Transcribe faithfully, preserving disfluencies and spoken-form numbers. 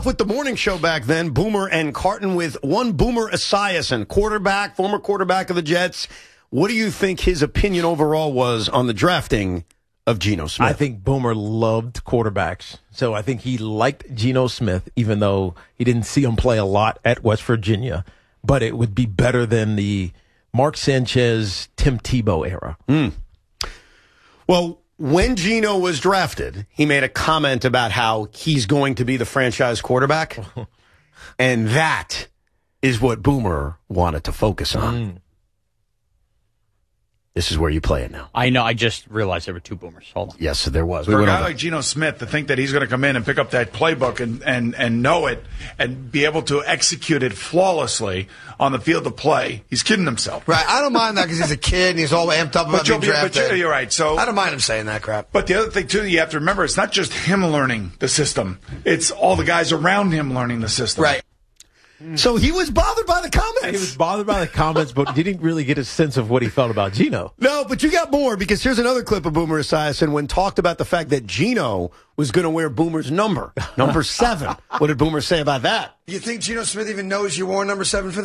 With the morning show back then, Boomer and Carton with one Boomer Esiason, quarterback, former quarterback of the Jets. What do you think his opinion overall was on the drafting of Geno Smith? I think Boomer loved quarterbacks. So I think he liked Geno Smith, even though he didn't see him play a lot at West Virginia. But it would be better than the Mark Sanchez, Tim Tebow era. Mm. Well, when Geno was drafted, he made a comment about how he's going to be the franchise quarterback. And that is what Boomer wanted to focus on. Mm. This is where you play it now. I know. I just realized there were two Boomers. Hold on. Yes, there was. For we a guy like Geno Smith to think that he's going to come in and pick up that playbook and, and, and know it and be able to execute it flawlessly on the field of play, he's kidding himself. Right. I don't mind that because he's a kid and he's all amped up about being drafted. But you're, you're right. So I don't mind him saying that crap. But the other thing, too, you have to remember, it's not just him learning the system. It's all the guys around him learning the system. Right. So he was bothered by the comments. He was bothered by the comments, but didn't really get a sense of what he felt about Geno. No, but you got more, because here's another clip of Boomer Esiason when talked about the fact that Geno was going to wear Boomer's number, number seven. What did Boomer say about that? You think Geno Smith even knows you wore number seven for the